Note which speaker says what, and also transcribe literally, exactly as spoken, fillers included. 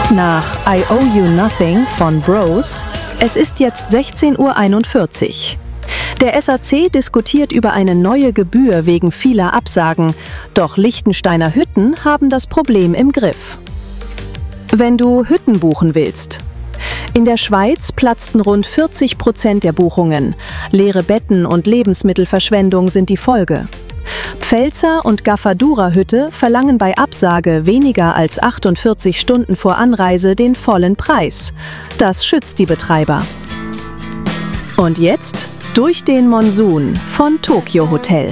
Speaker 1: Nach I Owe You Nothing von Bros. Es ist jetzt sechzehn Uhr einundvierzig. Der S A C diskutiert über eine neue Gebühr wegen vieler Absagen, doch Liechtensteiner Hütten haben das Problem im Griff. Wenn du Hütten buchen willst. In der Schweiz platzten rund vierzig Prozent der Buchungen. Leere Betten und Lebensmittelverschwendung sind die Folge. Pfälzer und Gaffadura-Hütte verlangen bei Absage weniger als achtundvierzig Stunden vor Anreise den vollen Preis. Das schützt die Betreiber. Und jetzt durch den Monsun von Tokyo Hotel.